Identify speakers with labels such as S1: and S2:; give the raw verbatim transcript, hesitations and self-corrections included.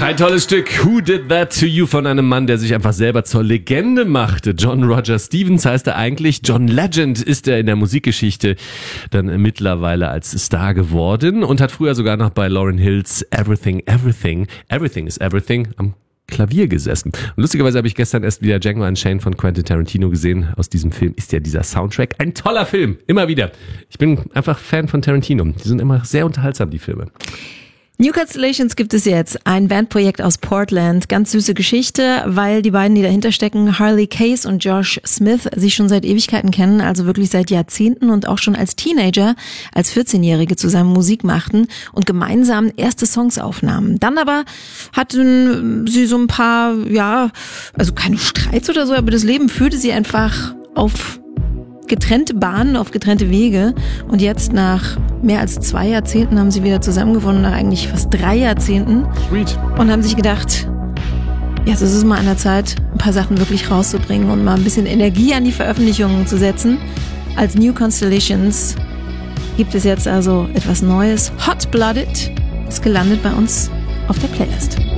S1: Ein tolles Stück. Who Did That To You von einem Mann, der sich einfach selber zur Legende machte. John Roger Stevens heißt er eigentlich. John Legend ist er in der Musikgeschichte dann mittlerweile als Star geworden und hat früher sogar noch bei Lauryn Hills Everything, Everything, Everything is Everything am Klavier gesessen. Und lustigerweise habe ich gestern erst wieder Django Unchained von Quentin Tarantino gesehen. Aus diesem Film ist ja dieser Soundtrack ein toller Film. Immer wieder. Ich bin einfach Fan von Tarantino. Die sind immer sehr unterhaltsam, die Filme.
S2: New Constellations gibt es jetzt, ein Bandprojekt aus Portland. Ganz süße Geschichte, weil die beiden, die dahinter stecken, Harley Case und Josh Smith, sich schon seit Ewigkeiten kennen, also wirklich seit Jahrzehnten und auch schon als Teenager, als vierzehnjährige zusammen Musik machten und gemeinsam erste Songs aufnahmen. Dann aber hatten sie so ein paar, ja, also keine Streits oder so, aber das Leben führte sie einfach auf getrennte Bahnen, auf getrennte Wege. Und jetzt nach mehr als zwei Jahrzehnten haben sie wieder zusammengefunden, nach eigentlich fast drei Jahrzehnten.
S1: Sweet.
S2: Und haben sich gedacht, jetzt ist es mal an der Zeit, ein paar Sachen wirklich rauszubringen und mal ein bisschen Energie an die Veröffentlichungen zu setzen. Als New Constellations gibt es jetzt also etwas Neues. Hot Blooded ist gelandet bei uns auf der Playlist.